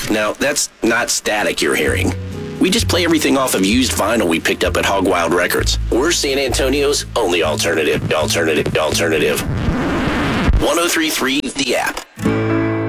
Now, that's not static you're hearing. We just play everything off of used vinyl we picked up at Hog Wild Records. We're San Antonio's only alternative. 103.3 The App.